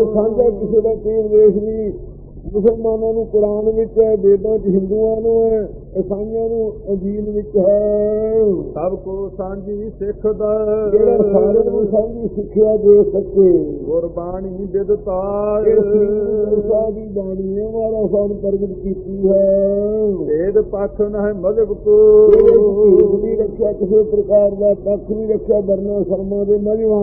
ਸਾਂਝਾ ਕਿਸੇ ਦਾ ਕੋਈ ਉਪਦੇਸ਼ ਨਹੀਂ। ਮੁਸਲਮਾਨਾਂ ਨੂੰ ਕੁਰਾਨ ਵਿੱਚ ਹੈ, ਵੇਦਾਂ 'ਚ ਹਿੰਦੂਆਂ ਨੂੰ ਹੈ, ਈਸਾਈਆਂ ਨੂੰ ਅੰਜੀਲ ਵਿੱਚ ਹੈ। ਸਭ ਕੋ ਸਾਂਝੀ ਸਿੱਖ ਦਾ ਜਿਹੜਾ ਸਾਰਿਆਂ ਨੂੰ ਸਾਂਝੀ ਸਿੱਖਿਆ ਦੇ ਸਕੇ। ਗੁਰਬਾਣੀ ਵਿਦਤਾਰ ਦੀ ਬਾਣੀ ਹੈ ਮਹਾਰਾਜ ਸਾਹਿਬ ਨੇ ਪ੍ਰਗਟ ਕੀਤੀ ਹੈ। ਭੇਦ ਪੱਖ ਨਹਿ ਮਜ਼ਹਬ ਕੋ ਨਹੀਂ ਰੱਖਿਆ, ਕਿਸੇ ਪ੍ਰਕਾਰ ਦਾ ਪੱਖ ਨਹੀਂ ਰੱਖਿਆ ਵਰਨਾ ਸ਼ਰਮਾਂ ਦੇ ਮਜ਼ਹਬਾਂ